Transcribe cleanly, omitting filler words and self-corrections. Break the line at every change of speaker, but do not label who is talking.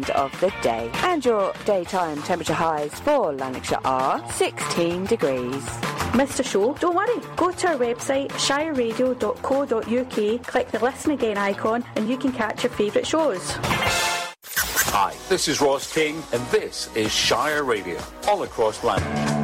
end of the day. And your daytime temperature highs for Lanarkshire are 16 degrees.
Missed a show? Don't worry. Go to our website, shireradio.co.uk, click the Listen Again icon, and you can catch your favourite shows.
Hi, this is Ross King, and this is Shire Radio, all across Lanarkshire.